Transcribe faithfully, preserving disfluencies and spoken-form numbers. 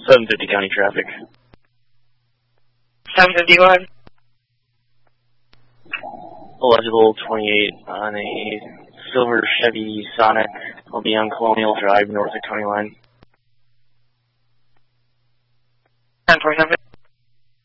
seven fifty county traffic. seven fifty-one. Eligible twenty-eight on a silver Chevy Sonic. Will be on Colonial Drive, north of County Line. ten forty-seven.